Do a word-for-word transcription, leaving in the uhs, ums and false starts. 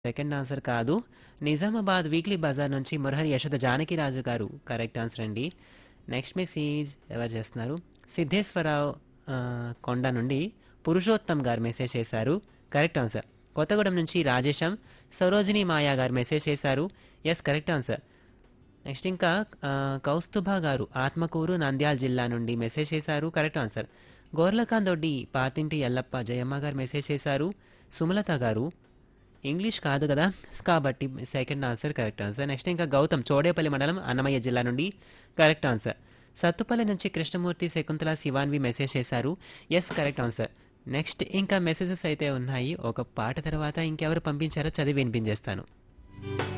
Second answer కాదు. Nizamabad weekly Bazar నుంచి మురహరి యశోద జానకిరాజు గారు కరెక్ట్ ఆన్సర్ అండి. నెక్స్ట్ మెసేజ్ ఎవరు చేస్తున్నారు? సిద్ధేశ్వరరావు ఆ, కొండ నుండి పురుషోత్తం గారు మెసేజ్ చేశారు. Correct answer. కొత్తగూడెం నుంచి రాజేశం సరోజిని మాయా గారు మెసేజ్ చేశారు. Yes correct answer. నెక్స్ట్ ఇంకా ఆ, కౌస్తుభ గారు ఆత్మకూరు నంద్యాల జిల్లా నుండి మెసేజ్ చేశారు. Correct answer. గోర్లకాందొడ్డి పాతింటి ఎల్లప్ప జయమ్మ గారు మెసేజ్ చేశారు. సుమలత గారు ఇంగ్లీష్ కాదు కదా, కాబట్టి second answer correct answer. Next ఇంకా గౌతమ్ చోడేపల్లి మండలం అన్నమయ్య జిల్లా నుండి కరెక్ట్ ఆన్సర్. సత్తుపల్లి నుంచి కృష్ణమూర్తి శకుంతల శివాన్వి మెసేజ్ చేశారు. Yes correct answer. నెక్స్ట్ ఇంకా మెసేజెస్ అయితే ఉన్నాయి. ఒక పాట తర్వాత ఇంకెవరు పంపించారో చదివి వినిపించేస్తాను.